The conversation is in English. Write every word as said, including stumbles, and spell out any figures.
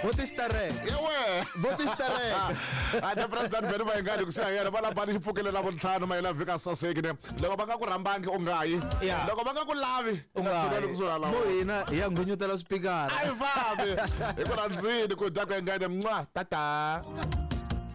Wat is tarek? Yewe. Wat is tarek? Ade president bene va ingadi ku siya yena va la bani xipfukele na vontlhanu mayela vhika saseki ne loko va nga ku rambangi u nga yi Yeah. loko va nga ku lavi u nga tshuneli ku sula lawa Mo hina hi ya nghunyutela swipikara. ai vavi hi ku rhandzini ku dya ku engadi mwa tata